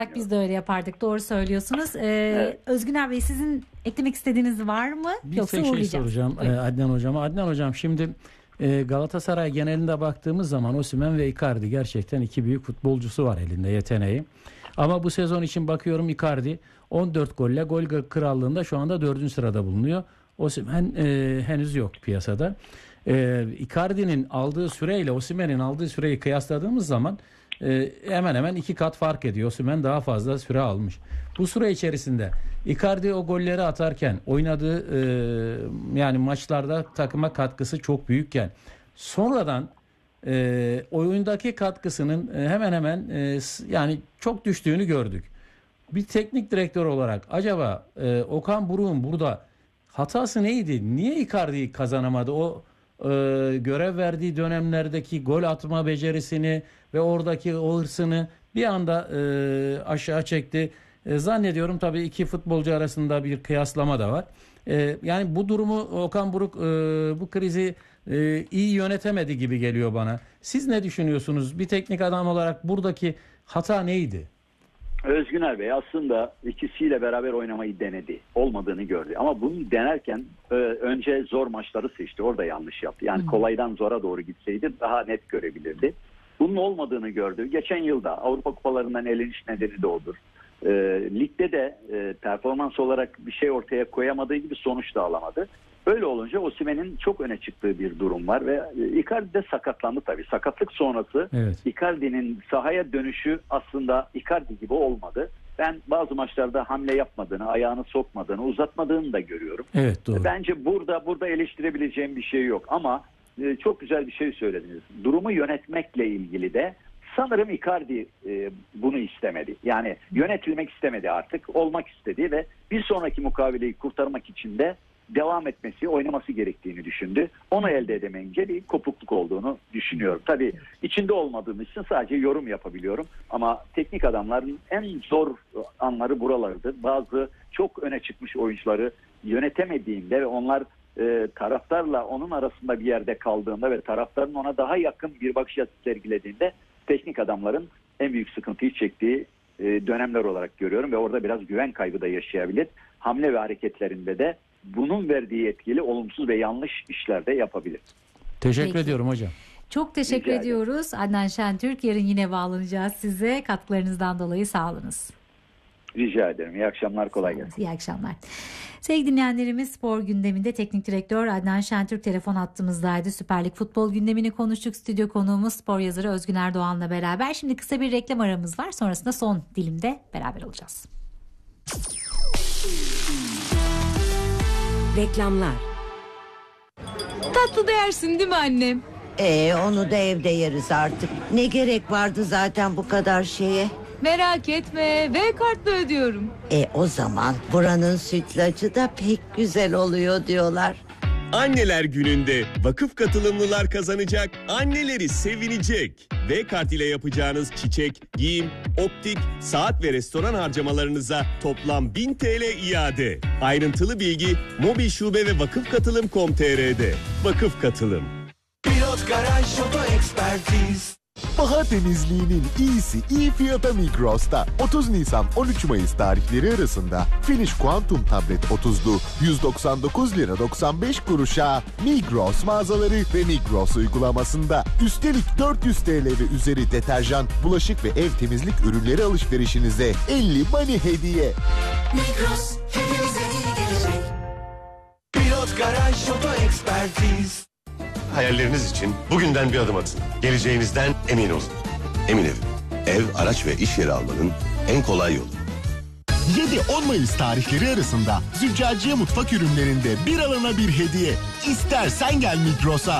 Biz de öyle yapardık. Doğru söylüyorsunuz. Evet. Özgüner Bey, sizin eklemek istediğiniz var mı? Bir Yoksa tek şey uğurlayacağız. soracağım Adnan Hocam'a. Adnan Hocam, şimdi Galatasaray genelinde baktığımız zaman Osimhen ve Icardi gerçekten iki büyük futbolcusu var elinde, yeteneği. Ama bu sezon için bakıyorum, Icardi 14 golle gol krallığında şu anda 4. sırada bulunuyor. Osimhen henüz yok piyasada. Icardi'nin aldığı süreyle Osimhen'in aldığı süreyi kıyasladığımız zaman hemen hemen 2 kat fark ediyor. Osimhen daha fazla süre almış. Bu süre içerisinde Icardi o golleri atarken oynadığı yani maçlarda takıma katkısı çok büyükken sonradan oyundaki katkısının hemen hemen yani çok düştüğünü gördük. Bir teknik direktör olarak acaba Okan Buruk'un burada hatası neydi? Niye Icardi'yi kazanamadı? O görev verdiği dönemlerdeki gol atma becerisini ve oradaki o hırsını bir anda aşağı çekti. Zannediyorum tabii iki futbolcu arasında bir kıyaslama da var. Yani bu durumu Okan Buruk bu krizi iyi yönetemedi gibi geliyor bana. Siz ne düşünüyorsunuz? Bir teknik adam olarak buradaki hata neydi? Özgüner Bey aslında ikisiyle beraber oynamayı denedi. Olmadığını gördü. Ama bunu denerken önce zor maçları seçti. Orada yanlış yaptı. Yani kolaydan zora doğru gitseydi daha net görebilirdi. Bunun olmadığını gördü. Geçen yılda Avrupa Kupalarından eleniş nedeni de odur. Ligde de performans olarak bir şey ortaya koyamadığı gibi sonuç da alamadı. Öyle olunca Osimhen'in çok öne çıktığı bir durum var ve Icardi de sakatlandı tabii. Sakatlık sonrası evet. Icardi'nin sahaya dönüşü aslında Icardi gibi olmadı. Ben bazı maçlarda hamle yapmadığını, ayağını sokmadığını, uzatmadığını da görüyorum. Evet, doğru. Bence burada eleştirebileceğim bir şey yok ama çok güzel bir şey söylediniz. Durumu yönetmekle ilgili de sanırım Icardi bunu istemedi. Yani yönetilmek istemedi artık. Olmak istedi ve bir sonraki mukaveleyi kurtarmak için de devam etmesi, oynaması gerektiğini düşündü. Onu elde edemeyince bir kopukluk olduğunu düşünüyorum. Tabii içinde olmadığım için sadece yorum yapabiliyorum. Ama teknik adamların en zor anları buralardı. Bazı çok öne çıkmış oyuncuları yönetemediğinde ve onlar taraftarla onun arasında bir yerde kaldığında ve taraftarın ona daha yakın bir bakış açısı sergilediğinde teknik adamların en büyük sıkıntıyı çektiği dönemler olarak görüyorum ve orada biraz güven kaybı da yaşayabilir. Hamle ve hareketlerinde de bunun verdiği etkili olumsuz ve yanlış işler de yapabilir. Teşekkür ediyorum hocam. Çok teşekkür ediyoruz. Adnan Şentürk, yarın yine bağlanacağız size. Katkılarınızdan dolayı sağ olunuz. Rica ederim. İyi akşamlar, kolay gelsin. İyi akşamlar. Sevgili dinleyenlerimiz, spor gündeminde teknik direktör Adnan Şentürk telefon hattımızdaydı. Süper Lig futbol gündemini konuştuk. Stüdyo konuğumuz spor yazarı Özgüner Doğan'la beraber. Şimdi kısa bir reklam aramız var. Sonrasında son dilimde beraber olacağız. Reklamlar. Tatlı da yersin değil mi annem? Onu da evde yeriz artık. Ne gerek vardı zaten bu kadar şeye? Merak etme, V kartla ödüyorum. O zaman buranın sütlacı da pek güzel oluyor diyorlar. Anneler gününde vakıf katılımlılar kazanacak, anneleri sevinecek. V-Kart ile yapacağınız çiçek, giyim, optik, saat ve restoran harcamalarınıza toplam 1000 TL iade. Ayrıntılı bilgi Mobil Şube ve vakıfkatılım.com.tr'de. Vakıf Katılım. Pilot Garaj Oto Ekspertiz. Baha temizliğinin iyisi iyi fiyata Migros'ta. 30 Nisan 13 Mayıs tarihleri arasında Finish Quantum tablet 30'lu 199 lira 95 kuruşa Migros mağazaları ve Migros uygulamasında. Üstelik 400 TL ve üzeri deterjan, bulaşık ve ev temizlik ürünleri alışverişinize 50 money hediye. Migros hepimize iyi gelecek. Pilot Garaj Oto Ekspertiz. Hayalleriniz için bugünden bir adım atın. Geleceğinizden emin olun. Emin Ev. Ev, araç ve iş yeri almanın en kolay yolu. 7-10 Mayıs tarihleri arasında Züccaciye mutfak ürünlerinde bir alana bir hediye. İstersen gel Migros'a.